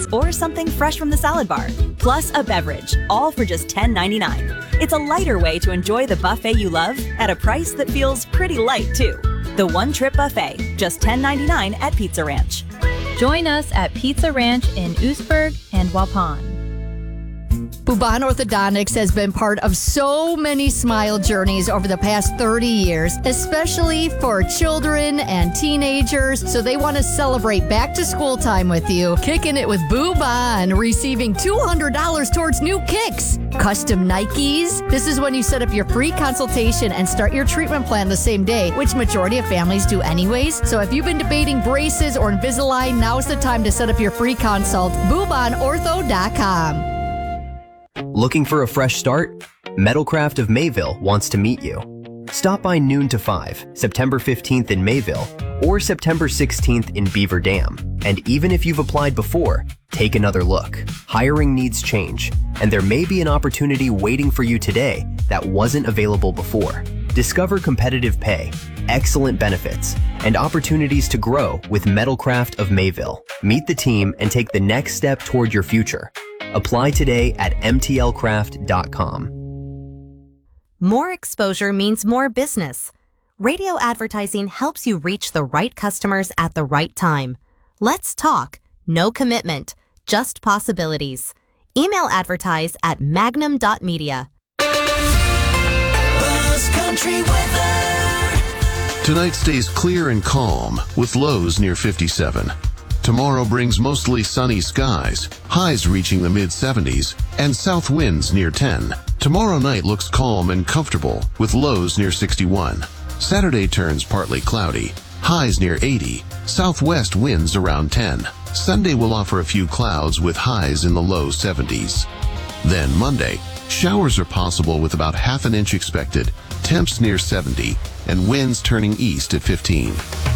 appetizers, or something fresh from the salad bar. Plus a beverage, all for just $10.99. It's a lighter way to enjoy the buffet you love at a price that feels pretty light, too. The One Trip Buffet, just $10.99 at Pizza Ranch. Join us at Pizza Ranch in Oostburg and Waupun. Buban Orthodontics has been part of so many smile journeys over the past 30 years, especially for children and teenagers. So they want to celebrate back to school time with you, kicking it with Buban, receiving $200 towards new kicks. Custom Nikes. This is when you set up your free consultation and start your treatment plan the same day, which majority of families do anyways. So if you've been debating braces or Invisalign, now's the time to set up your free consult. BubanOrtho.com. Looking for a fresh start? Metalcraft of Mayville wants to meet you. Stop by noon to 5, September 15th in Mayville, or September 16th in Beaver Dam. And even if you've applied before, take another look. Hiring needs change, and there may be an opportunity waiting for you today that wasn't available before. Discover competitive pay, excellent benefits, and opportunities to grow with Metalcraft of Mayville. Meet the team and take the next step toward your future. Apply today at mtlcraft.com. More exposure means more business. Radio advertising helps you reach the right customers at the right time. Let's talk. No commitment, just possibilities. Email advertise at magnum.media. Country weather. Tonight stays clear and calm with lows near 57. Tomorrow brings mostly sunny skies, highs reaching the mid-70s, and south winds near 10. Tomorrow night looks calm and comfortable with lows near 61. Saturday turns partly cloudy, highs near 80, southwest winds around 10. Sunday will offer a few clouds with highs in the low 70s. Then Monday, showers are possible with about half an inch expected, temps near 70, and winds turning east at 15.